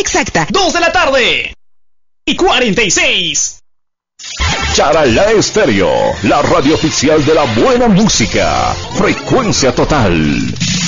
exacta, 2 de la tarde y 46. Charalá Estéreo, la radio oficial de la buena música. Frecuencia total.